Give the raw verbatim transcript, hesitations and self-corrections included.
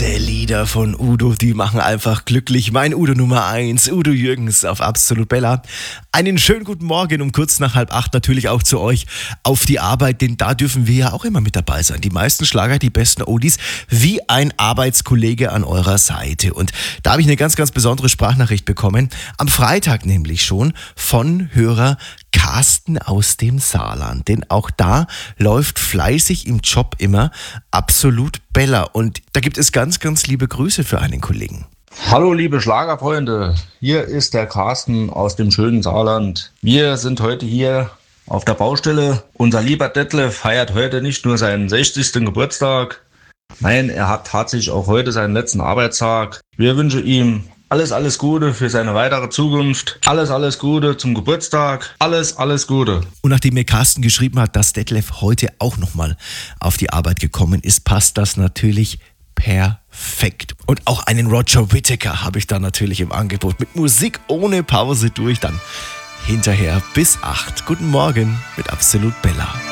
Diese Lieder von Udo, die machen einfach glücklich. Mein Udo Nummer eins, Udo Jürgens auf Absolut Bella. Einen schönen guten Morgen um kurz nach halb acht natürlich auch zu euch auf die Arbeit, denn da dürfen wir ja auch immer mit dabei sein. Die meisten Schlager, die besten Oldies, wie ein Arbeitskollege an eurer Seite. Und da habe ich eine ganz, ganz besondere Sprachnachricht bekommen. Am Freitag nämlich schon von Hörer Carsten aus dem Saarland. Denn auch da läuft fleißig im Job immer Absolut Bella. Und da gibt es ganz, ganz liebe Grüße für einen Kollegen. Hallo liebe Schlagerfreunde, hier ist der Carsten aus dem schönen Saarland. Wir sind heute hier auf der Baustelle. Unser lieber Detlef feiert heute nicht nur seinen sechzigsten Geburtstag, nein, er hat tatsächlich auch heute seinen letzten Arbeitstag. Wir wünschen ihm alles, alles Gute für seine weitere Zukunft. Alles, alles Gute zum Geburtstag. Alles, alles Gute. Und nachdem mir Carsten geschrieben hat, dass Detlef heute auch nochmal auf die Arbeit gekommen ist, passt das natürlich perfekt. Und auch einen Roger Whittaker habe ich da natürlich im Angebot. Mit Musik ohne Pause durch, dann hinterher bis acht. Guten Morgen mit Absolut Bella.